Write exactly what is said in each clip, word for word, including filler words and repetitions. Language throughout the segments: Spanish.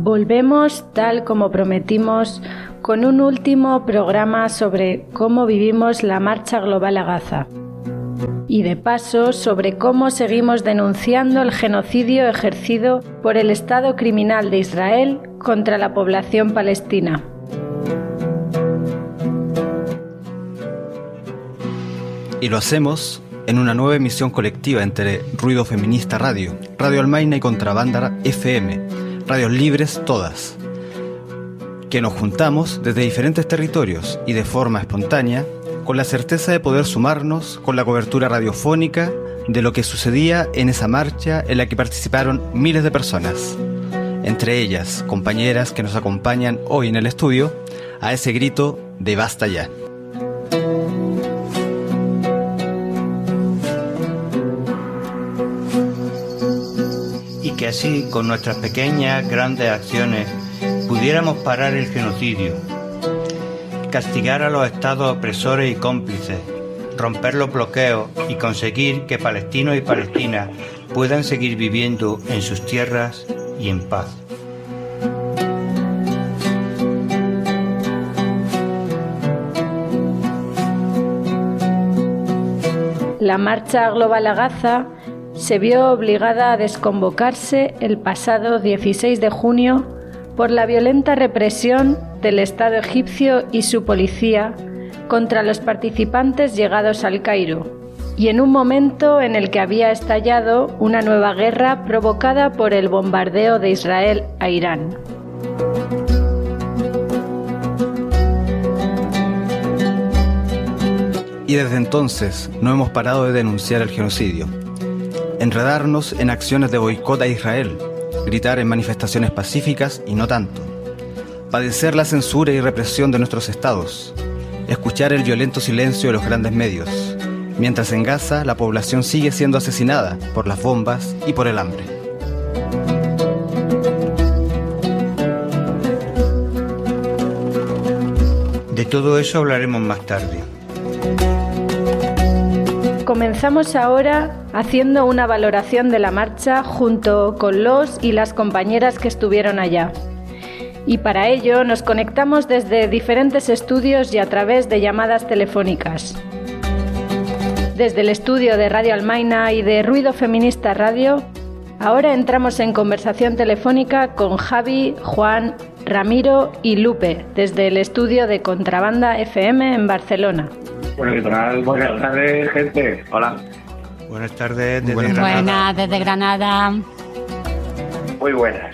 Volvemos, tal como prometimos, con un último programa sobre cómo vivimos la Marcha Global a Gaza. Y de paso, sobre cómo seguimos denunciando el genocidio ejercido por el Estado criminal de Israel contra la población palestina. Y lo hacemos en una nueva emisión colectiva entre Ruido Feminista Radio, Radio Almaina y Contrabanda F M, radios libres todas, que nos juntamos desde diferentes territorios y de forma espontánea, con la certeza de poder sumarnos con la cobertura radiofónica de lo que sucedía en esa marcha en la que participaron miles de personas, entre ellas compañeras que nos acompañan hoy en el estudio, a ese grito de basta ya. Y que así, con nuestras pequeñas, grandes acciones, pudiéramos parar el genocidio, castigar a los estados opresores y cómplices, romper los bloqueos y conseguir que palestinos y palestinas puedan seguir viviendo en sus tierras y en paz. La Marcha Global a Gaza se vio obligada a desconvocarse el pasado dieciséis de junio por la violenta represión del Estado egipcio y su policía contra los participantes llegados al Cairo, y en un momento en el que había estallado una nueva guerra provocada por el bombardeo de Israel a Irán. Y desde entonces no hemos parado de denunciar el genocidio, enredarnos en acciones de boicot a Israel, gritar en manifestaciones pacíficas y no tanto, padecer la censura y represión de nuestros estados, escuchar el violento silencio de los grandes medios, mientras en Gaza la población sigue siendo asesinada por las bombas y por el hambre. De todo eso hablaremos más tarde. Comenzamos ahora haciendo una valoración de la marcha junto con los y las compañeras que estuvieron allá. Y para ello nos conectamos desde diferentes estudios y a través de llamadas telefónicas. Desde el estudio de Radio Almaina y de Ruido Feminista Radio, ahora entramos en conversación telefónica con Javi, Juan, Ramiro y Lupe, desde el estudio de Contrabanda F M en Barcelona. Bueno, ¿qué tal? Buenas tardes, gente. Hola. Buenas tardes desde buenas. Granada. Buenas, desde Granada. Muy buenas.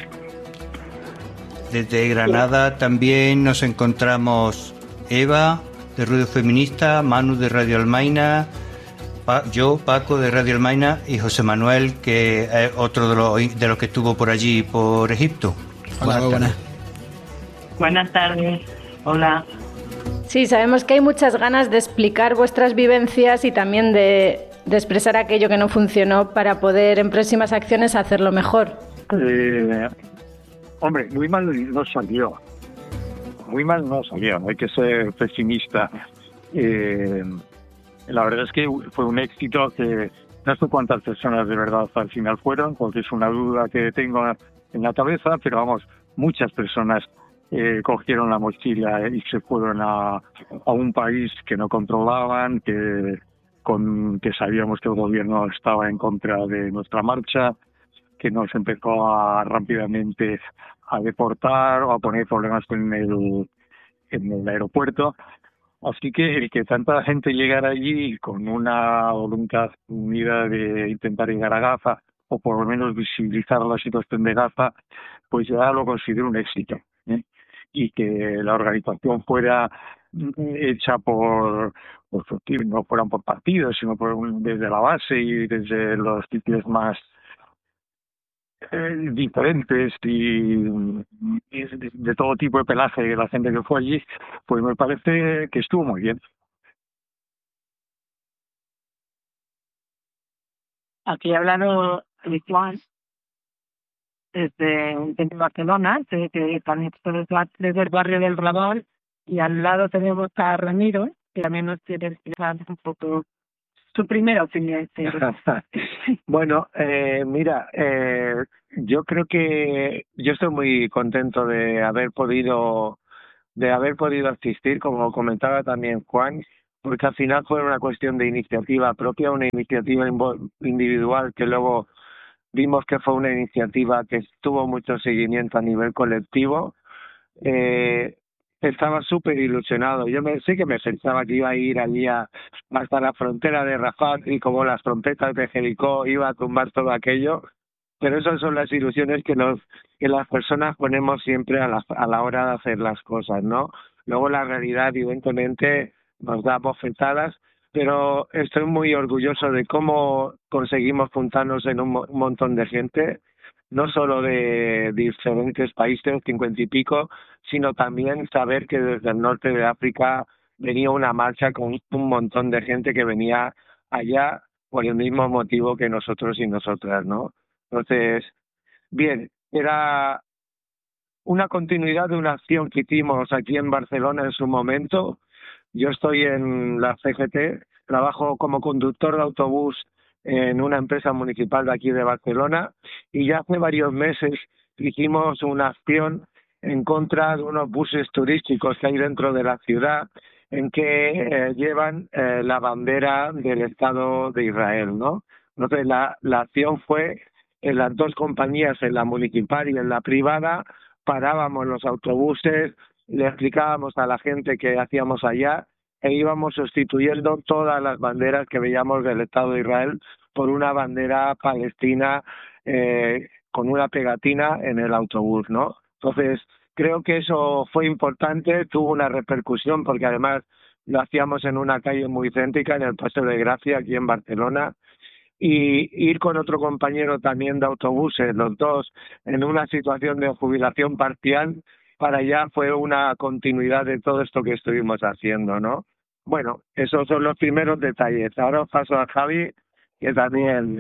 Desde Granada también nos encontramos Eva, de Ruido Feminista, Manu, de Radio Almaina, pa- yo, Paco, de Radio Almaina, y José Manuel, que es otro de los, de los que estuvo por allí, por Egipto. Hola, buenas. Buenas. Buenas tardes. Hola. Sí, sabemos que hay muchas ganas de explicar vuestras vivencias y también de, de expresar aquello que no funcionó para poder en próximas acciones hacerlo mejor. Eh, hombre, muy mal no salió. Muy mal no salió, no hay que ser pesimista. Eh, la verdad es que fue un éxito que no sé cuántas personas de verdad al final fueron, porque es una duda que tengo en la cabeza, pero vamos, muchas personas Eh, cogieron la mochila y se fueron a, a un país que no controlaban, que, con, que sabíamos que el gobierno estaba en contra de nuestra marcha, que nos empezó a rápidamente a deportar o a poner problemas en el, en el aeropuerto. Así que el que tanta gente llegara allí con una voluntad unida de intentar llegar a Gaza, o por lo menos visibilizar la situación de Gaza, pues ya lo considero un éxito, ¿eh? Y que la organización fuera hecha por, por no fueran por partidos, sino por, desde la base y desde los sitios más eh, diferentes y, y de, de todo tipo de pelaje de la gente que fue allí, pues me parece que estuvo muy bien. Aquí hablaron Juan desde, desde Barcelona, desde, desde el barrio del Raval, y al lado tenemos a Ramiro, que también nos quiere explicar un poco tu primera opinión. Sí. Bueno, eh, mira, eh, yo creo que yo estoy muy contento de haber podido de haber podido asistir, como comentaba también Juan, porque al final fue una cuestión de iniciativa propia, una iniciativa individual que luego vimos que fue una iniciativa que tuvo mucho seguimiento a nivel colectivo. Eh, estaba súper ilusionado. Yo me, sí que me pensaba que iba a ir allí a, hasta la frontera de Rafat y como las trompetas de Jericó iba a tumbar todo aquello, pero esas son las ilusiones que los que las personas ponemos siempre a la, a la hora de hacer las cosas, ¿no? Luego la realidad evidentemente nos da bofetadas, pero estoy muy orgulloso de cómo conseguimos juntarnos en un, mo- un montón de gente, no solo de diferentes países, cincuenta y pico, sino también saber que desde el norte de África venía una marcha con un montón de gente que venía allá por el mismo motivo que nosotros y nosotras, ¿no? Entonces, bien, era una continuidad de una acción que hicimos aquí en Barcelona en su momento. Yo estoy en la C G T, trabajo como conductor de autobús en una empresa municipal de aquí de Barcelona y ya hace varios meses hicimos una acción en contra de unos buses turísticos que hay dentro de la ciudad en que eh, llevan eh, la bandera del Estado de Israel, ¿no? Entonces la, la acción fue en las dos compañías, en la municipal y en la privada, parábamos los autobuses, le explicábamos a la gente que hacíamos allá e íbamos sustituyendo todas las banderas que veíamos del Estado de Israel por una bandera palestina eh, con una pegatina en el autobús, ¿no? Entonces, creo que eso fue importante, tuvo una repercusión porque además lo hacíamos en una calle muy céntrica, en el Paseo de Gracia, aquí en Barcelona, y ir con otro compañero también de autobuses, los dos en una situación de jubilación parcial, para allá fue una continuidad de todo esto que estuvimos haciendo, ¿no? Bueno, esos son los primeros detalles. Ahora os paso a Javi, que también...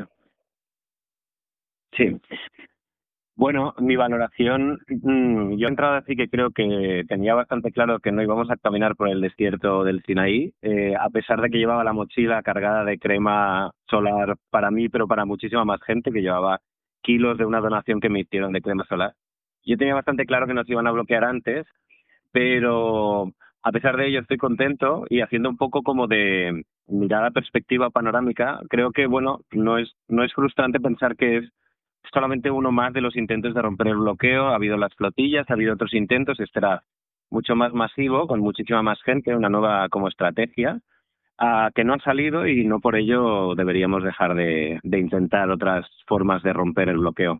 Sí. Bueno, mi valoración, mm, yo he entrado a decir que creo que tenía bastante claro que no íbamos a caminar por el desierto del Sinaí, eh, a pesar de que llevaba la mochila cargada de crema solar para mí, pero para muchísima más gente, que llevaba kilos de una donación que me hicieron de crema solar. Yo tenía bastante claro que nos iban a bloquear antes, pero a pesar de ello estoy contento y haciendo un poco como de mirada perspectiva panorámica, creo que, bueno, no es, no es frustrante pensar que es solamente uno más de los intentos de romper el bloqueo. Ha habido las flotillas, ha habido otros intentos, este era mucho más masivo, con muchísima más gente, una nueva como estrategia, uh, que no ha salido y no por ello deberíamos dejar de, de intentar otras formas de romper el bloqueo.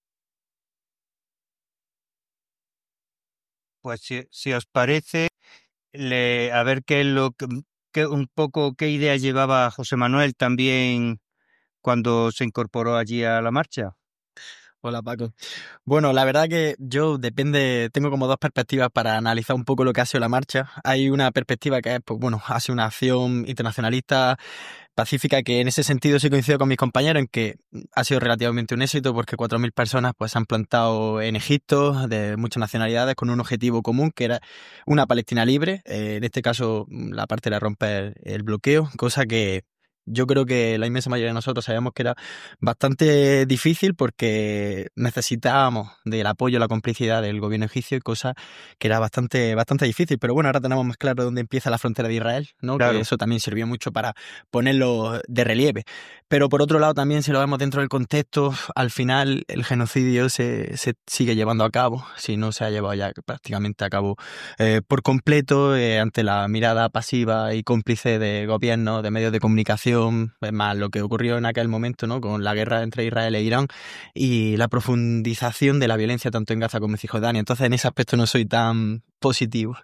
Pues si, si os parece, le, a ver qué es lo que, que un poco qué idea llevaba José Manuel también cuando se incorporó allí a la marcha. Hola Paco. Bueno, la verdad que yo depende, tengo como dos perspectivas para analizar un poco lo que ha sido la marcha. Hay una perspectiva que es, pues bueno, ha sido una acción internacionalista pacífica que en ese sentido sí coincido con mis compañeros en que ha sido relativamente un éxito porque cuatro mil personas pues se han plantado en Egipto de muchas nacionalidades con un objetivo común que era una Palestina libre, eh, en este caso la parte de romper el bloqueo, cosa que yo creo que la inmensa mayoría de nosotros sabíamos que era bastante difícil porque necesitábamos del apoyo, la complicidad del gobierno egipcio, cosa que era bastante, bastante difícil. Pero bueno, ahora tenemos más claro dónde empieza la frontera de Israel, ¿no? Claro. Que eso también sirvió mucho para ponerlo de relieve. Pero por otro lado también, si lo vemos dentro del contexto, al final el genocidio se, se sigue llevando a cabo, si no se ha llevado ya prácticamente a cabo eh, por completo, eh, ante la mirada pasiva y cómplice de gobiernos, de medios de comunicación, más lo que ocurrió en aquel momento, ¿no? Con la guerra entre Israel e Irán y la profundización de la violencia tanto en Gaza como en Cisjordania. Entonces en ese aspecto no soy tan positivo.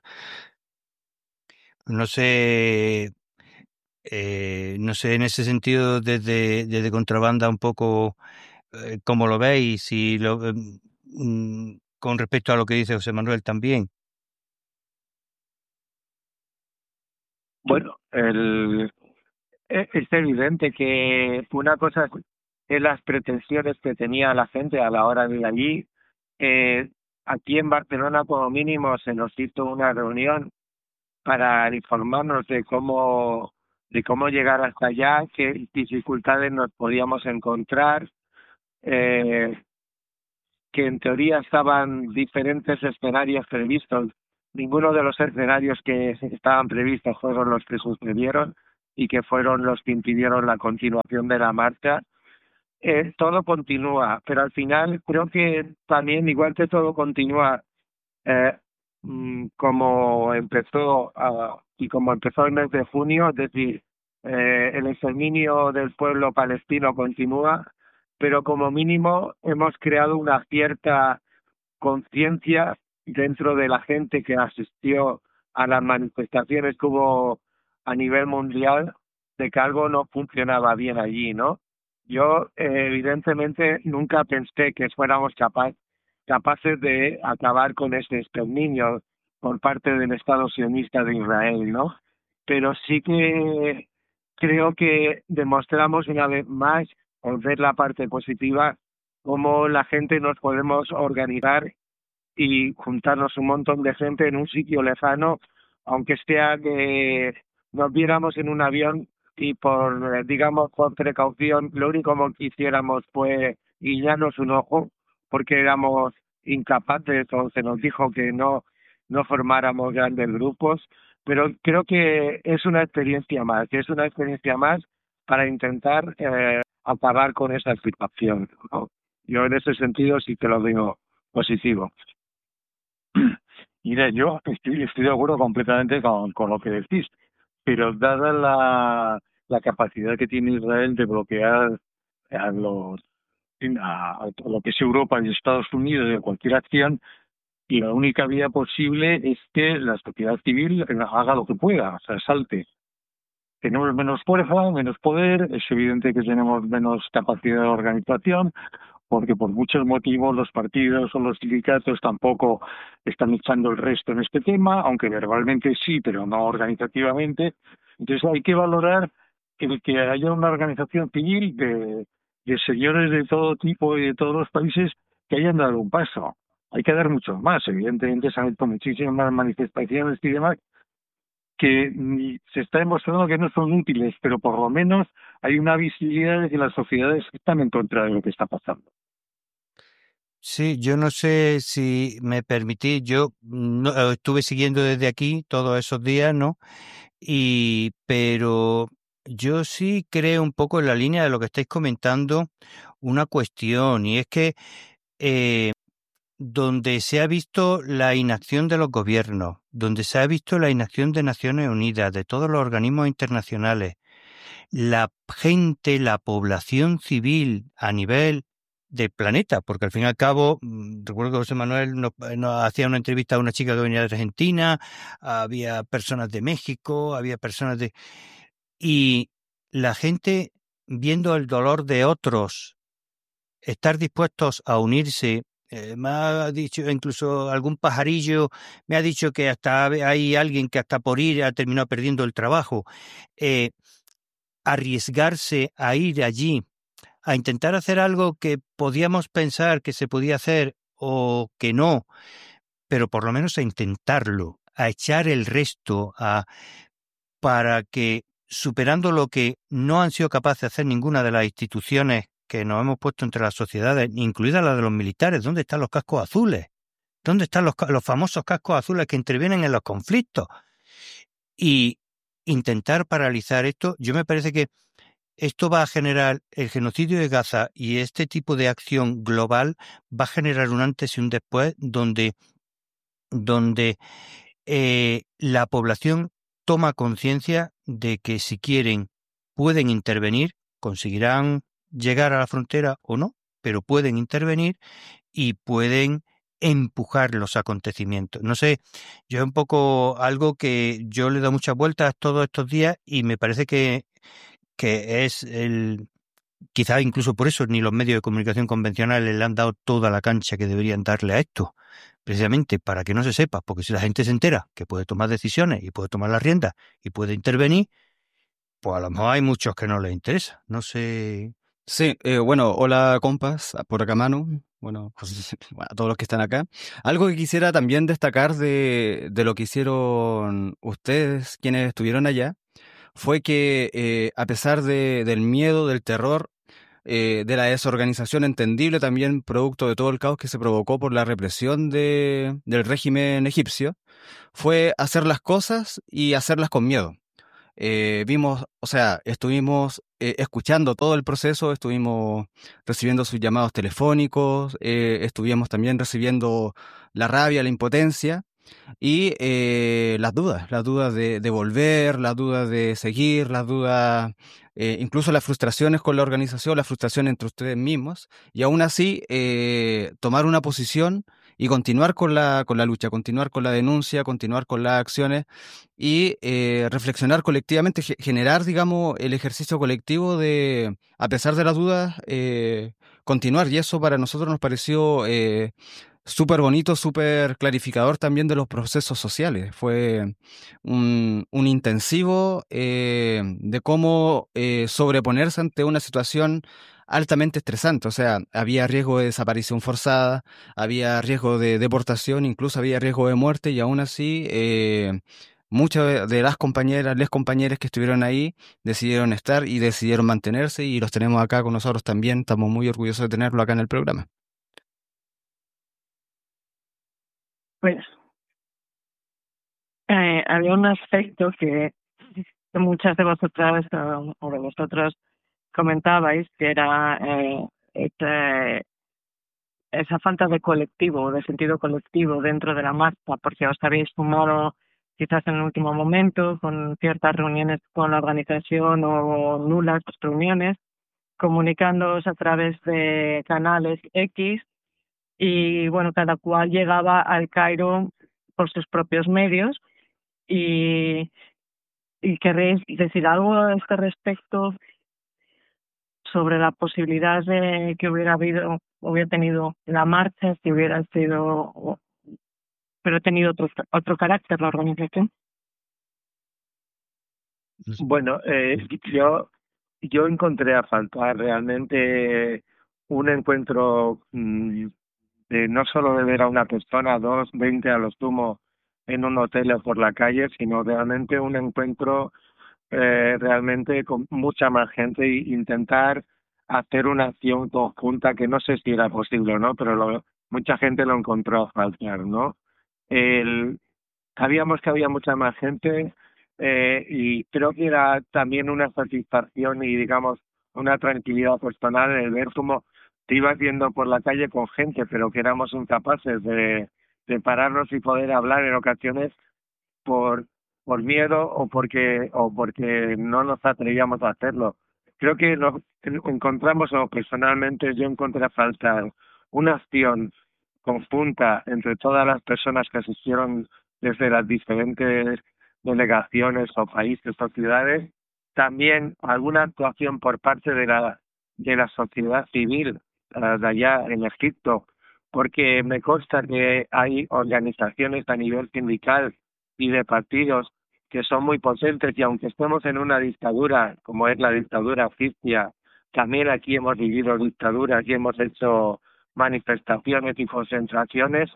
No sé... Eh, no sé, en ese sentido, desde, desde Contrabanda, un poco eh, cómo lo veis, si lo, eh, mm, con respecto a lo que dice José Manuel también. Bueno, el, es, es evidente que una cosa es las pretensiones que tenía la gente a la hora de ir allí. Eh, aquí en Barcelona, como mínimo, se nos hizo una reunión para informarnos de cómo de cómo llegar hasta allá, qué dificultades nos podíamos encontrar, eh, que en teoría estaban diferentes escenarios previstos. Ninguno de los escenarios que estaban previstos fueron los que sucedieron y que fueron los que impidieron la continuación de la marcha. Eh, todo continúa, pero al final creo que también, igual que todo continúa, eh, mm, como empezó uh, y como empezó el mes de junio, es decir, eh, el exterminio del pueblo palestino continúa, pero como mínimo hemos creado una cierta conciencia dentro de la gente que asistió a las manifestaciones que hubo a nivel mundial de que algo no funcionaba bien allí, ¿no? Yo eh, evidentemente nunca pensé que fuéramos capaz, capaces de acabar con ese exterminio por parte del Estado sionista de Israel, ¿no? Pero sí que creo que demostramos una vez más, por ver la parte positiva, cómo la gente nos podemos organizar y juntarnos un montón de gente en un sitio lejano, aunque sea que nos viéramos en un avión y por, digamos, por precaución, lo único que hiciéramos fue guiñarnos un ojo, porque éramos incapaces o se nos dijo que no, no formáramos grandes grupos, pero creo que es una experiencia más, que es una experiencia más para intentar eh, acabar con esa situación, ¿no? Yo en ese sentido sí que lo digo positivo. Mira, yo estoy, estoy de acuerdo completamente con, con lo que decís, pero dada la, la capacidad que tiene Israel de bloquear a los a, a lo que es Europa y Estados Unidos de cualquier acción, y la única vía posible es que la sociedad civil haga lo que pueda, o sea, salte. Tenemos menos fuerza, menos poder, es evidente que tenemos menos capacidad de organización, porque por muchos motivos los partidos o los sindicatos tampoco están echando el resto en este tema, aunque verbalmente sí, pero no organizativamente. Entonces hay que valorar el que haya una organización civil de, de señores de todo tipo y de todos los países que hayan dado un paso. Hay que dar muchos más. Evidentemente se han hecho muchísimas manifestaciones y demás que se está demostrando que no son útiles, pero por lo menos hay una visibilidad de que las sociedades están en contra de lo que está pasando. Sí, yo no sé si me permitís, yo no, estuve siguiendo desde aquí todos esos días, ¿no? Y, pero yo sí creo un poco en la línea de lo que estáis comentando una cuestión, y es que eh, donde se ha visto la inacción de los gobiernos, donde se ha visto la inacción de Naciones Unidas, de todos los organismos internacionales, la gente, la población civil a nivel del planeta, porque al fin y al cabo, recuerdo que José Manuel nos, nos hacía una entrevista a una chica que venía de Argentina, había personas de México, había personas de... Y la gente, viendo el dolor de otros, estar dispuestos a unirse. Eh, me ha dicho, incluso algún pajarillo me ha dicho que hasta hay alguien que hasta por ir ha terminado perdiendo el trabajo. Eh, arriesgarse a ir allí, a intentar hacer algo que podíamos pensar que se podía hacer o que no, pero por lo menos a intentarlo, a echar el resto, a para que, superando lo que no han sido capaces de hacer ninguna de las instituciones que nos hemos puesto entre las sociedades, incluida la de los militares, ¿dónde están los cascos azules? ¿Dónde están los, los famosos cascos azules que intervienen en los conflictos? Y intentar paralizar esto, yo me parece que esto va a generar, el genocidio de Gaza y este tipo de acción global va a generar un antes y un después donde, donde eh, la población toma conciencia de que si quieren pueden intervenir, conseguirán llegar a la frontera o no, pero pueden intervenir y pueden empujar los acontecimientos. No sé, yo es un poco algo que yo le he dado muchas vueltas todos estos días y me parece que, que es el... Quizás incluso por eso ni los medios de comunicación convencionales le han dado toda la cancha que deberían darle a esto, precisamente para que no se sepa, porque si la gente se entera que puede tomar decisiones y puede tomar las riendas y puede intervenir, pues a lo mejor hay muchos que no les interesa, no sé. Sí, eh, bueno, hola compas, por acá Manu, bueno, a todos los que están acá. Algo que quisiera también destacar de, de lo que hicieron ustedes, quienes estuvieron allá, fue que eh, a pesar de, del miedo, del terror, eh, de la desorganización entendible también producto de todo el caos que se provocó por la represión de, del régimen egipcio, fue hacer las cosas y hacerlas con miedo. Eh, vimos, o sea, estuvimos eh, escuchando todo el proceso, estuvimos recibiendo sus llamados telefónicos, eh, estuvimos también recibiendo la rabia, la impotencia y eh, las dudas, las dudas de, de volver, las dudas de seguir, las dudas, eh, incluso las frustraciones con la organización, la frustración entre ustedes mismos, y aún así eh, tomar una posición y continuar con la, con la lucha, continuar con la denuncia, continuar con las acciones y eh, reflexionar colectivamente, ge- generar, digamos, el ejercicio colectivo de, a pesar de las dudas, eh, continuar. Y eso para nosotros nos pareció eh, súper bonito, súper clarificador también de los procesos sociales. Fue un, un intensivo eh, de cómo eh, sobreponerse ante una situación altamente estresante. O sea, había riesgo de desaparición forzada, había riesgo de deportación, incluso había riesgo de muerte y aún así eh, muchas de de las compañeras, les compañeras que estuvieron ahí decidieron estar y decidieron mantenerse y los tenemos acá con nosotros también. Estamos muy orgullosos de tenerlo acá en el programa. Pues eh, había un aspecto que, que muchas de vosotras o, o de vosotros comentabais, que era eh, este, esa falta de colectivo, de sentido colectivo dentro de la marcha, porque os habéis sumado quizás en el último momento con ciertas reuniones con la organización o nulas reuniones, comunicándoos a través de canales X y bueno, cada cual llegaba al Cairo por sus propios medios y, y queréis decir algo a este respecto sobre la posibilidad de que hubiera habido, hubiera tenido la marcha, si hubiera sido, pero tenido otro, otro carácter la organización. Bueno, eh, yo yo encontré a faltar realmente un encuentro mm, de no solo de ver a una persona, dos, veinte a lo sumo en un hotel o por la calle, sino realmente un encuentro eh, realmente con mucha más gente e intentar hacer una acción conjunta que no sé si era posible o no, pero lo, mucha gente lo encontró a faltar, ¿no? El, sabíamos que había mucha más gente eh, y creo que era también una satisfacción y digamos una tranquilidad personal el ver cómo te ibas viendo por la calle con gente, pero que éramos incapaces de, de pararnos y poder hablar en ocasiones por por miedo o porque o porque no nos atrevíamos a hacerlo. Creo que nos encontramos, o personalmente yo encontré a falta una acción conjunta entre todas las personas que asistieron desde las diferentes delegaciones o países o ciudades, también alguna actuación por parte de la de la sociedad civil uh, de allá en Egipto, porque me consta que hay organizaciones a nivel sindical y de partidos que son muy potentes y aunque estemos en una dictadura como es la dictadura egipcia, también aquí hemos vivido dictaduras y hemos hecho manifestaciones y concentraciones.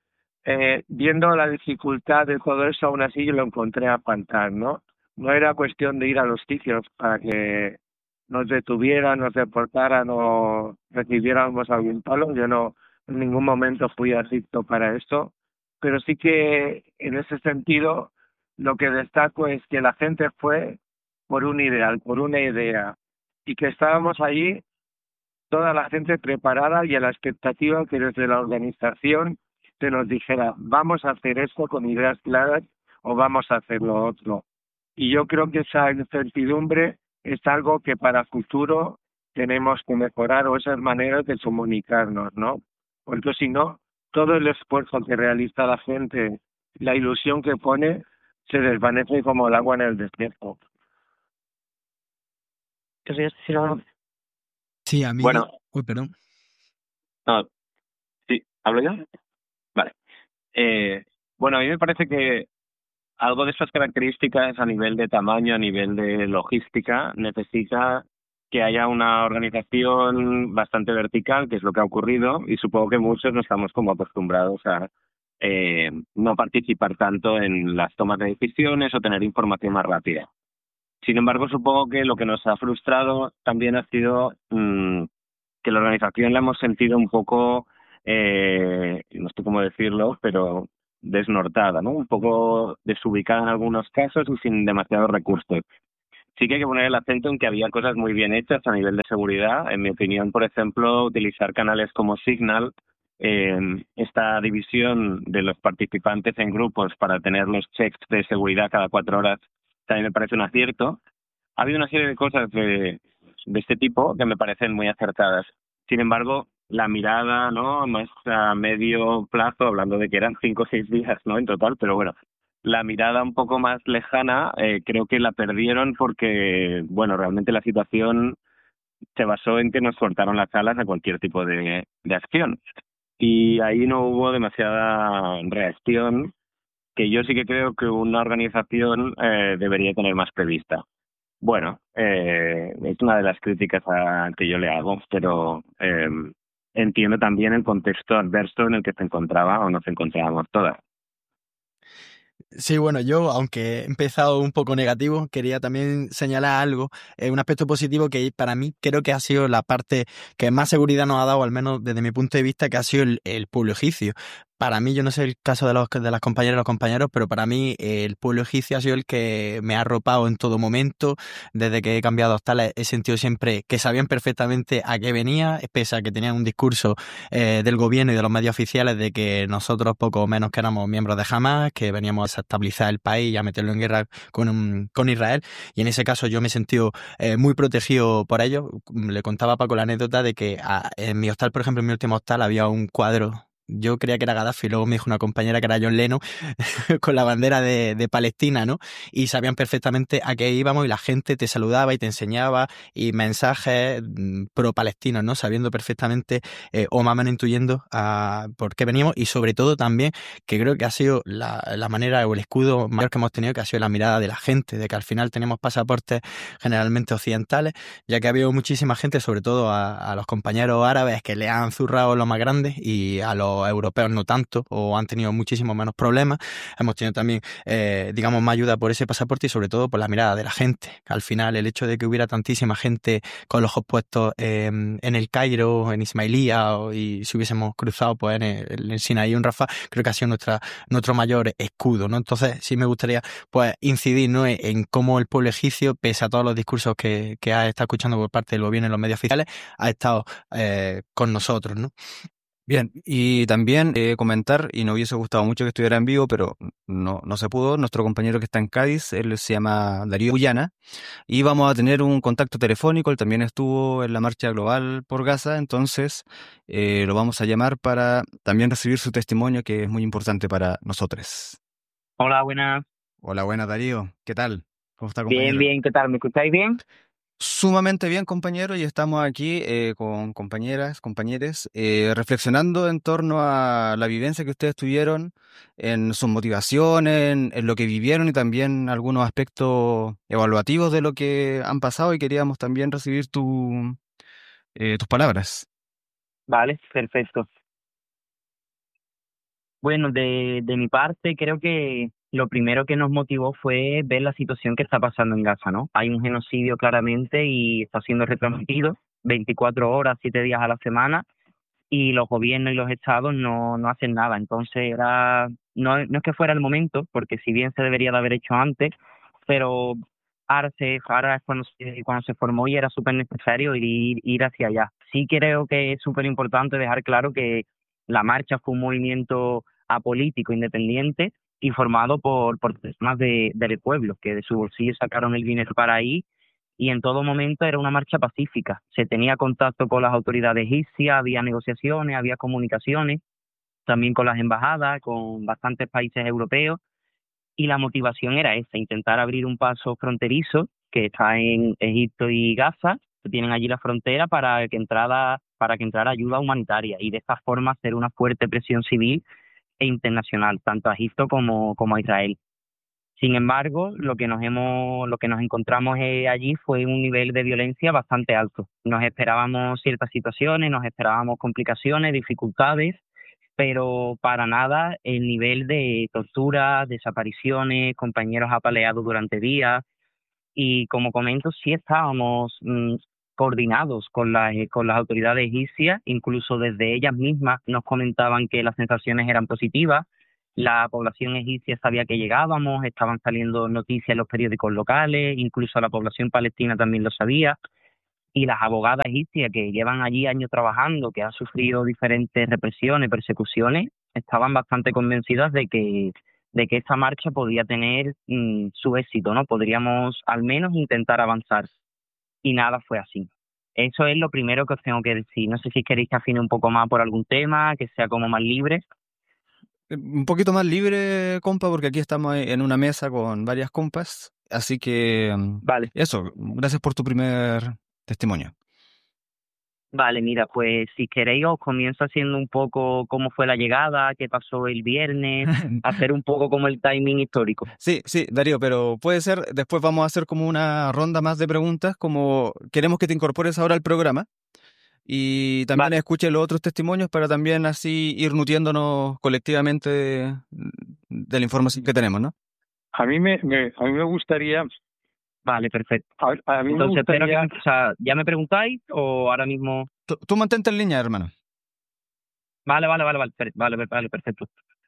Eh, viendo la dificultad de todo eso, aún así yo lo encontré a faltar, ¿no? No era cuestión de ir a los sitios para que nos detuvieran, nos deportaran o recibiéramos algún palo. Yo no en ningún momento fui a Egipto para eso, pero sí que en ese sentido lo que destaco es que la gente fue por un ideal, por una idea, y que estábamos allí toda la gente preparada y a la expectativa que desde la organización se nos dijera vamos a hacer esto con ideas claras o vamos a hacer lo otro. Y yo creo que esa incertidumbre es algo que para futuro tenemos que mejorar, o esas maneras de comunicarnos, ¿no? Porque si no, todo el esfuerzo que realiza la gente, la ilusión que pone, se desvanece como el agua en el desierto. ¿Querrías decir algo? Sí, a mí. Bueno. Uy, perdón. No, sí, ¿hablo yo? Vale. Eh, bueno, a mí me parece que algo de esas características a nivel de tamaño, a nivel de logística, necesita que haya una organización bastante vertical, que es lo que ha ocurrido, y supongo que muchos no estamos como acostumbrados a eh, no participar tanto en las tomas de decisiones o tener información más rápida. Sin embargo, supongo que lo que nos ha frustrado también ha sido mmm, que la organización la hemos sentido un poco, eh, no sé cómo decirlo, pero desnortada, ¿no? Un poco desubicada en algunos casos y sin demasiados recursos. Sí que hay que poner el acento en que había cosas muy bien hechas a nivel de seguridad. En mi opinión, por ejemplo, utilizar canales como Signal, eh, esta división de los participantes en grupos para tener los checks de seguridad cada cuatro horas, también me parece un acierto. Ha habido una serie de cosas de, de este tipo que me parecen muy acertadas. Sin embargo, la mirada, ¿no?, más a medio plazo, hablando de que eran cinco o seis días, ¿no?, en total, pero bueno, la mirada un poco más lejana, eh, creo que la perdieron porque, bueno, realmente la situación se basó en que nos cortaron las alas a cualquier tipo de, de acción. Y ahí no hubo demasiada reacción, que yo sí que creo que una organización eh, debería tener más prevista. Bueno, eh, es una de las críticas a, que yo le hago, pero eh, entiendo también el contexto adverso en el que se encontraba o nos encontrábamos todas. Sí, bueno, yo, aunque he empezado un poco negativo, quería también señalar algo, eh, un aspecto positivo que para mí creo que ha sido la parte que más seguridad nos ha dado, al menos desde mi punto de vista, que ha sido el, el pueblo egipcio. Para mí, yo no sé el caso de los de las compañeras y los compañeros, pero para mí eh, el pueblo egipcio ha sido el que me ha arropado en todo momento. Desde que he cambiado hostales he sentido siempre que sabían perfectamente a qué venía, pese a que tenían un discurso eh, del gobierno y de los medios oficiales de que nosotros poco o menos que éramos miembros de Hamas, que veníamos a desestabilizar el país y a meterlo en guerra con, un, con Israel. Y en ese caso yo me he sentido eh, muy protegido por ellos. Le contaba a Paco la anécdota de que a, en mi hostal, por ejemplo, en mi último hostal había un cuadro. Yo creía que era Gaddafi, luego me dijo una compañera que era John Lennon con la bandera de, de Palestina, ¿no? Y sabían perfectamente a qué íbamos y la gente te saludaba y te enseñaba y mensajes pro-palestinos, ¿no? Sabiendo perfectamente eh, o más o menos intuyendo a por qué veníamos y sobre todo también que creo que ha sido la, la manera o el escudo mayor que hemos tenido, que ha sido la mirada de la gente, de que al final tenemos pasaportes generalmente occidentales, ya que ha habido muchísima gente, sobre todo a, a los compañeros árabes que le han zurrado lo más grande y a los europeos no tanto o han tenido muchísimos menos problemas. Hemos tenido también, eh, digamos, más ayuda por ese pasaporte y sobre todo por la mirada de la gente. Al final, el hecho de que hubiera tantísima gente con los ojos puestos eh, en el Cairo, en Ismailía o, y si hubiésemos cruzado pues en el, en Sinaí o en Rafah, creo que ha sido nuestra, nuestro mayor escudo, ¿no? Entonces, sí me gustaría pues incidir, ¿no?, en cómo el pueblo egipcio, pese a todos los discursos que, que ha estado escuchando por parte del gobierno y los medios oficiales, ha estado eh, con nosotros, ¿no? Bien, y también eh, comentar, y nos hubiese gustado mucho que estuviera en vivo, pero no, no se pudo, nuestro compañero que está en Cádiz, él se llama Darío Bullana, y vamos a tener un contacto telefónico, él también estuvo en la marcha global por Gaza, entonces eh, lo vamos a llamar para también recibir su testimonio, que es muy importante para nosotros. Hola, buenas. Hola, buenas Darío, ¿qué tal? ¿Cómo está, Bien, compañero? bien, ¿qué tal? ¿Me escucháis bien? Sumamente bien, compañero, y estamos aquí eh, con compañeras, compañeros, eh, reflexionando en torno a la vivencia que ustedes tuvieron, en sus motivaciones, en, en lo que vivieron y también algunos aspectos evaluativos de lo que han pasado y queríamos también recibir tu, eh, tus palabras. Vale, perfecto. Bueno, de, de mi parte, creo que lo primero que nos motivó fue ver la situación que está pasando en Gaza, ¿no? Hay un genocidio claramente y está siendo retransmitido veinticuatro horas, siete días a la semana, y los gobiernos y los estados no, no hacen nada. Entonces, era no, no es que fuera el momento, porque si bien se debería de haber hecho antes, pero ahora, se, ahora es cuando se, cuando se formó y era súper necesario ir, ir hacia allá. Sí creo que es súper importante dejar claro que la marcha fue un movimiento apolítico, independiente y formado por, por personas de, del pueblo, que de su bolsillo sacaron el dinero para ir, y en todo momento era una marcha pacífica. Se tenía contacto con las autoridades egipcias, había negociaciones, había comunicaciones, también con las embajadas, con bastantes países europeos, y la motivación era esa, intentar abrir un paso fronterizo que está en Egipto y Gaza, que tienen allí la frontera para que entrara, para que entrara ayuda humanitaria y de esta forma hacer una fuerte presión civil e internacional, tanto a Egipto como, como a Israel. Sin embargo, lo que nos hemos, lo que nos encontramos eh, allí fue un nivel de violencia bastante alto. Nos esperábamos ciertas situaciones, nos esperábamos complicaciones, dificultades, pero para nada el nivel de tortura, desapariciones, compañeros apaleados durante días. Y como comento, sí estábamos mmm, coordinados con, la, con las autoridades egipcias, incluso desde ellas mismas nos comentaban que las sensaciones eran positivas. La población egipcia sabía que llegábamos, estaban saliendo noticias en los periódicos locales, incluso la población palestina también lo sabía. Y las abogadas egipcias que llevan allí años trabajando, que han sufrido diferentes represiones, persecuciones, estaban bastante convencidas de que de que esta marcha podía tener mmm, su éxito, ¿no? Podríamos al menos intentar avanzar. Y nada fue así. Eso es lo primero que os tengo que decir. No sé si queréis que afine un poco más por algún tema, que sea como más libre. Un poquito más libre, compa, porque aquí estamos en una mesa con varias compas, así que vale. Eso, gracias por tu primer testimonio. Vale, mira, pues si queréis os comienzo haciendo un poco cómo fue la llegada, qué pasó el viernes, hacer un poco como el timing histórico. Sí, sí, Darío, pero puede ser, después vamos a hacer como una ronda más de preguntas, como queremos que te incorpores ahora al programa y también vale. escuches los otros testimonios para también así ir nutriéndonos colectivamente de, de la información que tenemos, ¿no? A mí me, me, a mí me gustaría... Vale, perfecto. A, a mí Entonces, me gustaría... espero que, o sea, ¿ya me preguntáis o ahora mismo...? Tú, tú mantente en línea, hermano. Vale, vale, vale, vale, vale, vale, perfecto.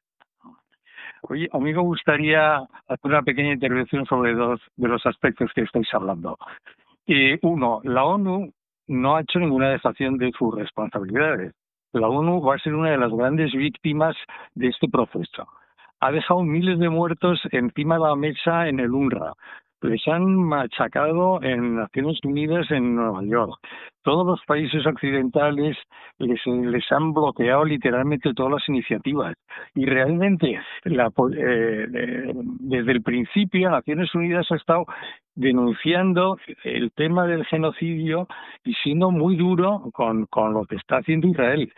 Oye, a mí me gustaría hacer una pequeña intervención sobre dos de los aspectos que estáis hablando. Y uno, la ONU no ha hecho ninguna dejación de sus responsabilidades. La ONU va a ser una de las grandes víctimas de este proceso. Ha dejado miles de muertos encima de la mesa en el UNRWA. Les han machacado en Naciones Unidas en Nueva York. Todos los países occidentales les, les han bloqueado literalmente todas las iniciativas. Y realmente, la, eh, eh, desde el principio, Naciones Unidas ha estado denunciando el tema del genocidio y siendo muy duro con, con lo que está haciendo Israel.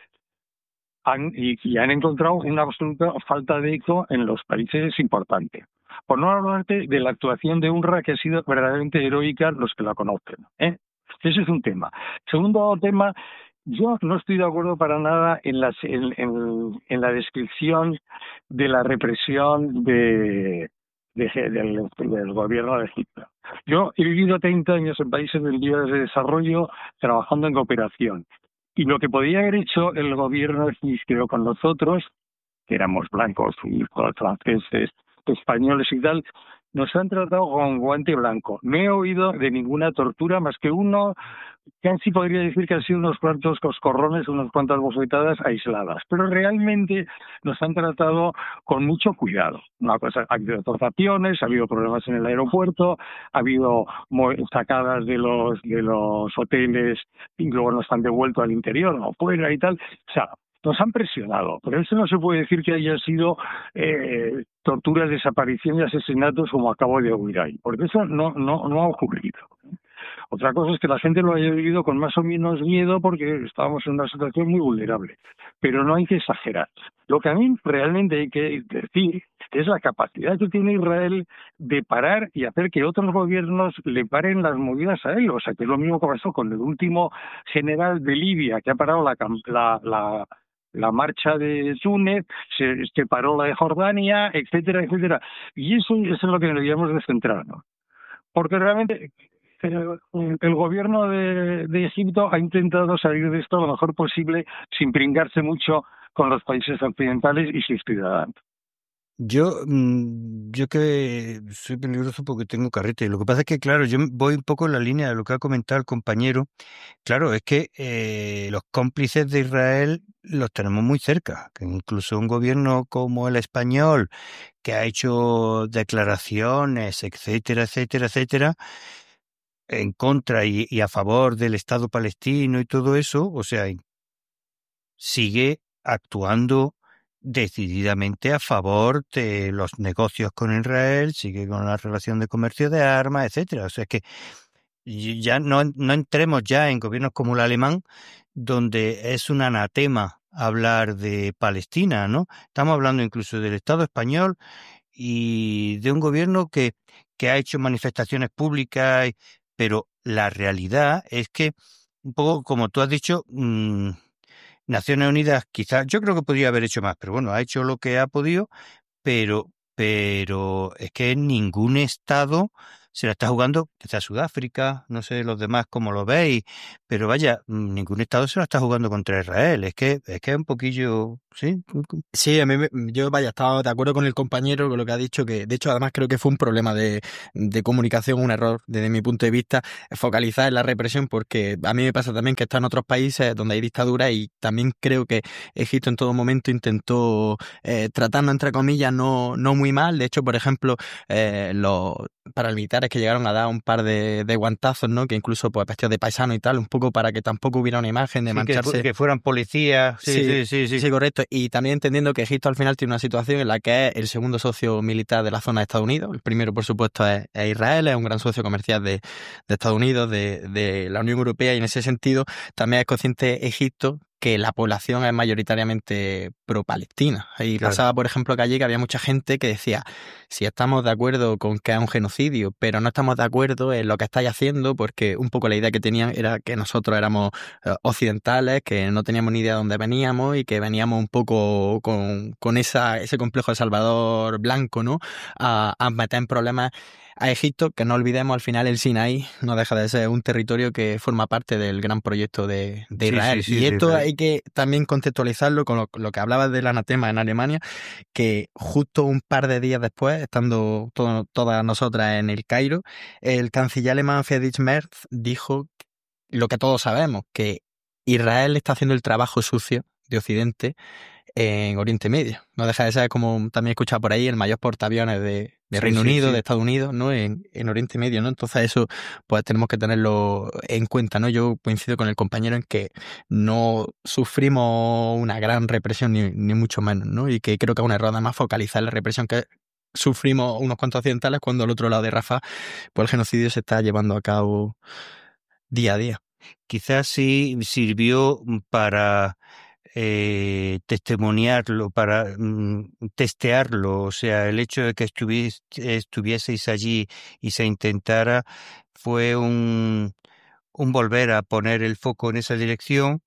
Han, y, y han encontrado una absoluta falta de eco en los países importantes. Por no hablar de la actuación de UNRWA, que ha sido verdaderamente heroica los que la conocen, ¿eh? Ese es un tema. Segundo tema, yo no estoy de acuerdo para nada en, las, en, en, en la descripción de la represión de, de, de, del, del gobierno de Egipto. Yo he vivido treinta años en países del de desarrollo trabajando en cooperación. Y lo que podía haber hecho el gobierno egipcio con nosotros, que éramos blancos, franceses, españoles y tal, nos han tratado con guante blanco. No he oído de ninguna tortura más que uno, casi podría decir que han sido unos cuantos coscorrones, unas cuantas bofetadas aisladas. Pero realmente nos han tratado con mucho cuidado. Una cosa, ha habido tortaciones, ha habido problemas en el aeropuerto, ha habido sacadas de los de los hoteles y luego nos han devuelto al interior o fuera y tal. O sea, nos han presionado, pero eso no se puede decir que haya sido eh, torturas, desaparición y asesinatos como acabo de oír ahí, porque eso no, no, no ha ocurrido. Otra cosa es que la gente lo haya vivido con más o menos miedo porque estábamos en una situación muy vulnerable, pero no hay que exagerar. Lo que a mí realmente hay que decir es la capacidad que tiene Israel de parar y hacer que otros gobiernos le paren las movidas a él. O sea, que es lo mismo que pasó con el último general de Libia, que ha parado la, la, la la marcha de Túnez, se, se paró la de Jordania, etcétera, etcétera. Y eso, eso es lo que deberíamos de centrarnos. Porque realmente el, el gobierno de, de Egipto ha intentado salir de esto lo mejor posible sin pringarse mucho con los países occidentales y sus ciudadanos. Yo, yo que soy peligroso porque tengo carrete. Lo que pasa es que, claro, yo voy un poco en la línea de lo que ha comentado el compañero. Claro, es que eh, los cómplices de Israel los tenemos muy cerca. Que incluso un gobierno como el español, que ha hecho declaraciones, etcétera, etcétera, etcétera, en contra y, y a favor del Estado palestino y todo eso, o sea, sigue actuando decididamente a favor de los negocios con Israel, sigue con la relación de comercio de armas, etcétera. O sea, es que ya no, no entremos ya en gobiernos como el alemán, donde es un anatema hablar de Palestina, ¿no? Estamos hablando incluso del Estado español y de un gobierno que, que ha hecho manifestaciones públicas, pero la realidad es que, un poco como tú has dicho, mmm, Naciones Unidas quizás, yo creo que podría haber hecho más, pero bueno, ha hecho lo que ha podido, pero, pero es que ningún Estado se la está jugando quizás Sudáfrica, no sé los demás cómo lo veis, pero vaya, ningún Estado se la está jugando contra Israel. Es que es que es un poquillo, ¿sí? Sí, a mí me- yo vaya, estaba de acuerdo con el compañero con lo que ha dicho, que de hecho además creo que fue un problema de, de comunicación, un error desde mi punto de vista, focalizar en la represión, porque a mí me pasa también que está en otros países donde hay dictadura y también creo que Egipto en todo momento intentó eh, tratarnos entre comillas no, no muy mal. De hecho, por ejemplo, eh, los paramilitares que llegaron a dar un par de, de guantazos, ¿no? Que incluso pues vestidos de paisano y tal, un poco para que tampoco hubiera una imagen de Sí, que, fu- mancharse. que fueran policías, sí, sí, sí, sí. Sí, correcto. Y también entendiendo que Egipto al final tiene una situación en la que es el segundo socio militar de la zona de Estados Unidos. El primero, por supuesto, es, es Israel, es un gran socio comercial de, de Estados Unidos, de, de la Unión Europea, y en ese sentido también es consciente Egipto que la población es mayoritariamente pro-palestina. Y Claro. pasaba, por ejemplo, que allí que había mucha gente que decía, si estamos de acuerdo con que es un genocidio, pero no estamos de acuerdo en lo que estáis haciendo, porque un poco la idea que tenían era que nosotros éramos eh, occidentales, que no teníamos ni idea de dónde veníamos y que veníamos un poco con, con esa, ese complejo de Salvador blanco, ¿no? A, a meter en problemas a Egipto, que no olvidemos, al final el Sinaí no deja de ser un territorio que forma parte del gran proyecto de, de Sí, Israel. sí, sí, y de esto Israel. hay que también contextualizarlo con lo, lo que hablabas del anatema en Alemania, que justo un par de días después, estando todo- todas nosotras en el Cairo, el canciller alemán Friedrich Merz dijo lo que todos sabemos, que Israel está haciendo el trabajo sucio de Occidente en Oriente Medio. No deja de ser, como también he escuchado por ahí, el mayor portaaviones de, de Sí, Reino sí, Unido, sí. de Estados Unidos, ¿no? En, en Oriente Medio, ¿no? Entonces eso, pues tenemos que tenerlo en cuenta, ¿no? Yo coincido con el compañero en que no sufrimos una gran represión, ni, ni mucho menos, ¿no? Y que creo que es un error además focalizar la represión que sufrimos unos cuantos occidentales cuando al otro lado de Rafah, pues el genocidio se está llevando a cabo día a día. Quizás sí sirvió para eh, testimoniarlo, para mm, testearlo, o sea, el hecho de que estuvies- estuvieseis allí y se intentara fue un, un volver a poner el foco en esa dirección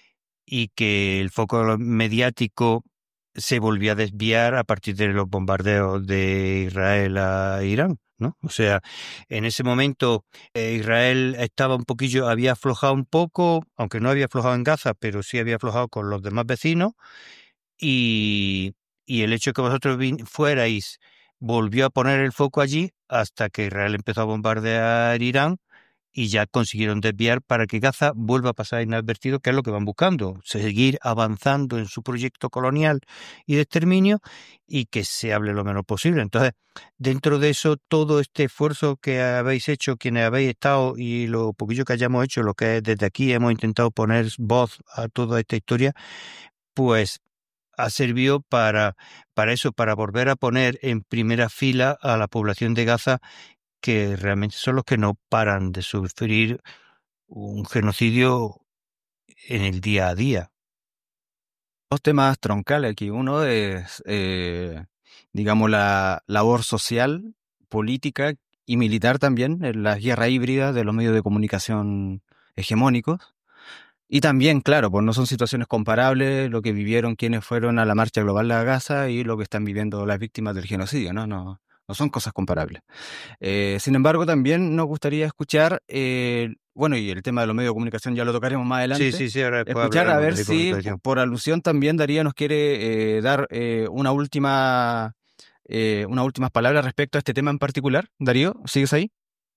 y que el foco mediático se volvió a desviar a partir de los bombardeos de Israel a Irán, ¿no? O sea, en ese momento eh, Israel estaba un poquillo, había aflojado un poco, aunque no había aflojado en Gaza, pero sí había aflojado con los demás vecinos, y, y el hecho de que vosotros vin- fuerais volvió a poner el foco allí hasta que Israel empezó a bombardear Irán y ya consiguieron desviar para que Gaza vuelva a pasar inadvertido, que es lo que van buscando, seguir avanzando en su proyecto colonial y de exterminio y que se hable lo menos posible. Entonces, dentro de eso, todo este esfuerzo que habéis hecho, quienes habéis estado y lo poquillo que hayamos hecho, lo que es desde aquí hemos intentado poner voz a toda esta historia, pues ha servido para, para eso, para volver a poner en primera fila a la población de Gaza, que realmente son los que no paran de sufrir un genocidio en el día a día. Dos temas troncales aquí. Uno es, eh, digamos, la labor social, política y militar también, en la guerra híbrida de los medios de comunicación hegemónicos. Y también, claro, pues no son situaciones comparables lo que vivieron quienes fueron a la Marcha Global de Gaza y lo que están viviendo las víctimas del genocidio, ¿no? No, no son cosas comparables. Eh, sin embargo, también nos gustaría escuchar, eh, bueno, y el tema de los medios de comunicación ya lo tocaremos más adelante. Sí, sí, sí, ahora después Escuchar a hablaremos ver de si, comunicación. por alusión también, Darío nos quiere eh, dar eh, una última, eh, unas últimas palabras respecto a este tema en particular. Darío, ¿sigues ahí?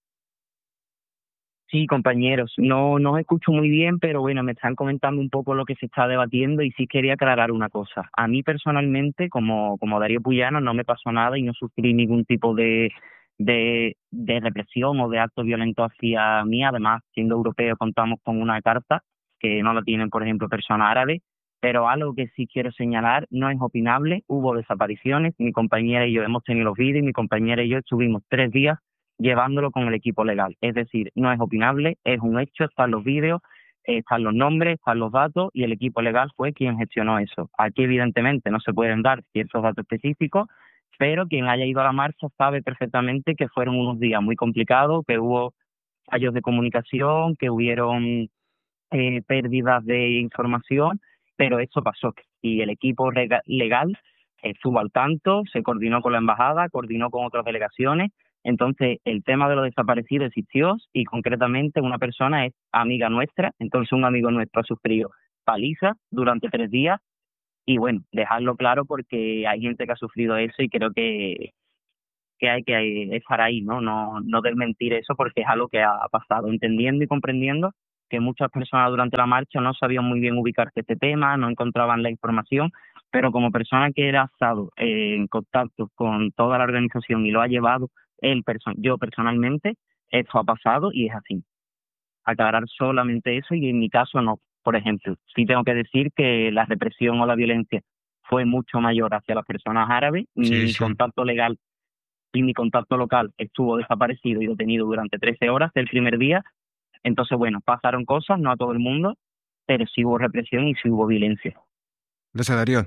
Sí, compañeros, no, no os escucho muy bien, pero bueno, me están comentando un poco lo que se está debatiendo y sí quería aclarar una cosa. A mí personalmente, como, como Darío Puyano, no me pasó nada y no sufrí ningún tipo de, de, de represión o de acto violento hacia mí. Además, siendo europeo, contamos con una carta que no la tienen, por ejemplo, personas árabes. Pero algo que sí quiero señalar, no es opinable, hubo desapariciones, mi compañera y yo hemos tenido los vídeos, mi compañera y yo estuvimos tres días llevándolo con el equipo legal. Es decir, no es opinable, es un hecho, están los vídeos, eh, están los nombres, están los datos y el equipo legal fue quien gestionó eso. Aquí evidentemente no se pueden dar ciertos datos específicos, pero quien haya ido a la marcha sabe perfectamente que fueron unos días muy complicados, que hubo fallos de comunicación, que hubieron eh, pérdidas de información, pero eso pasó y el equipo rega- legal estuvo al tanto, se coordinó con la embajada, coordinó con otras delegaciones. Entonces, el tema de los desaparecidos existió y concretamente una persona es amiga nuestra, entonces un amigo nuestro ha sufrido paliza durante tres días y bueno, dejarlo claro porque hay gente que ha sufrido eso y creo que, que hay que estar ahí, ¿no? No, no desmentir eso porque es algo que ha pasado, entendiendo y comprendiendo que muchas personas durante la marcha no sabían muy bien ubicarse este tema, no encontraban la información, pero como persona que ha estado eh, en contacto con toda la organización y lo ha llevado él, perso- yo personalmente, esto ha pasado y es así. Aclarar solamente eso y en mi caso no. Por ejemplo, sí tengo que decir que la represión o la violencia fue mucho mayor hacia las personas árabes, Sí, mi sí. contacto legal y mi contacto local estuvo desaparecido y detenido durante trece horas del primer día. Entonces, bueno, pasaron cosas, no a todo el mundo, pero sí hubo represión y sí hubo violencia. Gracias, Darío.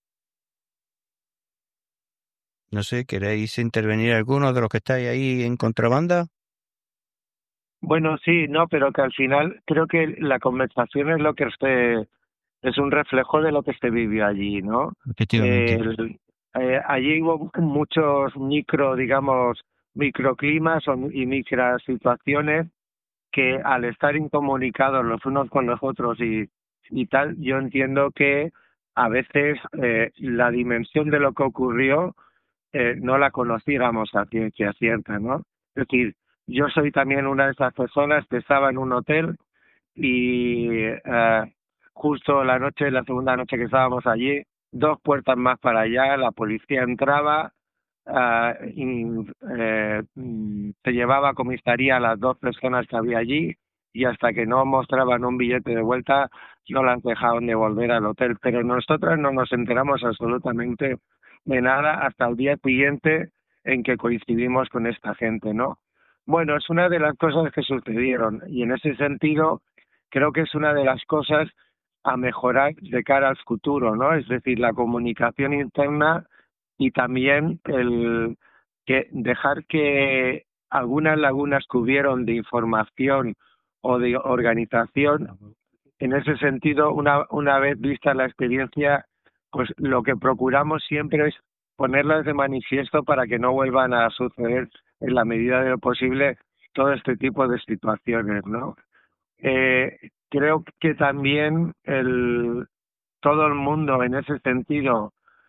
No sé, ¿queréis intervenir alguno de los que estáis ahí en contrabanda? Bueno, sí, no, pero que al final creo que la conversación es lo que se, es un reflejo de lo que se vivió allí, ¿no? Efectivamente. El- eh, allí hubo muchos micro, digamos, microclimas o- y micro situaciones que al estar incomunicados los unos con los otros y, y tal, yo entiendo que a veces eh, la dimensión de lo que ocurrió eh, no la conociéramos a ciencia cierta, ¿no? Es decir, yo soy también una de esas personas que estaba en un hotel y eh, justo la noche, la segunda noche que estábamos allí, dos puertas más para allá, la policía entraba, uh, y, eh, se llevaba a comisaría a las dos personas que había allí y hasta que no mostraban un billete de vuelta no las dejaban de volver al hotel. Pero nosotros no nos enteramos absolutamente de nada hasta el día siguiente en que coincidimos con esta gente, ¿no? Bueno, es una de las cosas que sucedieron y en ese sentido creo que es una de las cosas a mejorar de cara al futuro, ¿no? Es decir, la comunicación interna y también el que dejar que algunas lagunas que hubieron de información o de organización, en ese sentido, una, una vez vista la experiencia, pues lo que procuramos siempre es ponerlas de manifiesto para que no vuelvan a suceder en la medida de lo posible todo este tipo de situaciones, ¿no? Eh, creo que también el, todo el mundo en ese sentido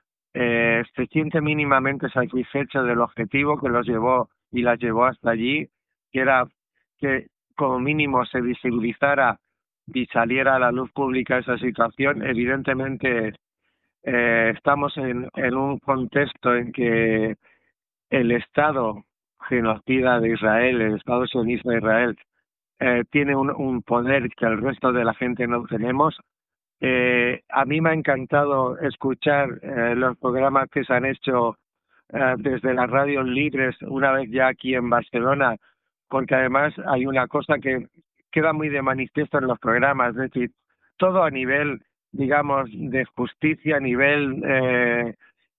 eh, se siente mínimamente satisfecho del objetivo que los llevó y las llevó hasta allí, que era que como mínimo se visibilizara y saliera a la luz pública esa situación. Evidentemente eh, estamos en, en un contexto en que el Estado genocida de Israel, el Estado sionista de Israel, eh, tiene un, un poder que el resto de la gente no tenemos. Eh, a mí me ha encantado escuchar eh, los programas que se han hecho eh, desde las radios libres una vez ya aquí en Barcelona, porque además hay una cosa que queda muy de manifiesto en los programas, es decir, todo a nivel, digamos, de justicia, a nivel eh,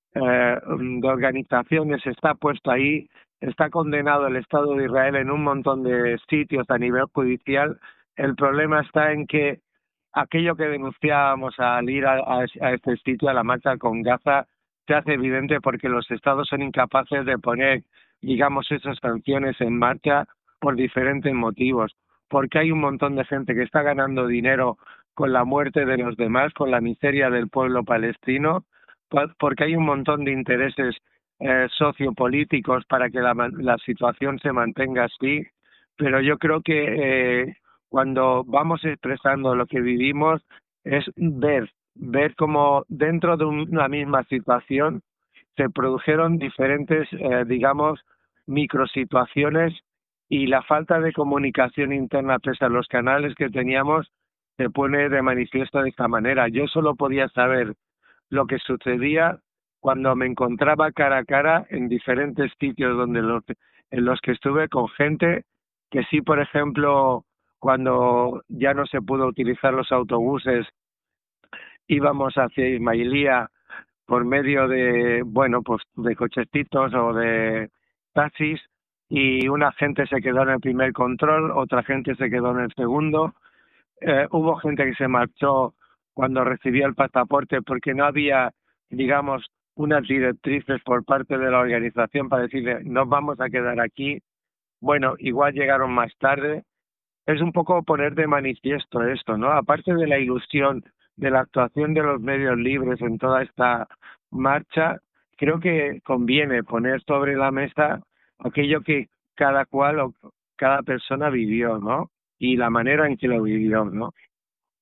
eh, de organizaciones está puesto ahí, está condenado el Estado de Israel en un montón de sitios a nivel judicial. El problema está en que aquello que denunciábamos al ir a, a, a este sitio, a la marcha con Gaza, se hace evidente porque los estados son incapaces de poner, digamos, esas sanciones en marcha por diferentes motivos. Porque hay un montón de gente que está ganando dinero con la muerte de los demás, con la miseria del pueblo palestino, porque hay un montón de intereses eh, sociopolíticos para que la, la situación se mantenga así. Pero yo creo que eh, cuando vamos expresando lo que vivimos es ver, ver cómo dentro de una misma situación se produjeron diferentes, eh, digamos, microsituaciones y la falta de comunicación interna pese a los canales que teníamos se pone de manifiesto de esta manera. Yo solo podía saber lo que sucedía cuando me encontraba cara a cara en diferentes sitios donde los, en los que estuve con gente que sí, por ejemplo, cuando ya no se pudo utilizar los autobuses, íbamos hacia Ismailía por medio de, bueno, pues de cochecitos o de taxis y una gente se quedó en el primer control, otra gente se quedó en el segundo. Eh, hubo gente que se marchó cuando recibió el pasaporte porque no había, digamos, unas directrices por parte de la organización para decirle, nos vamos a quedar aquí. Bueno, igual llegaron más tarde. Es un poco poner de manifiesto esto, ¿no? Aparte de la ilusión de la actuación de los medios libres en toda esta marcha, creo que conviene poner sobre la mesa aquello que cada cual o cada persona vivió, ¿no? Y la manera en que lo vivió, ¿no?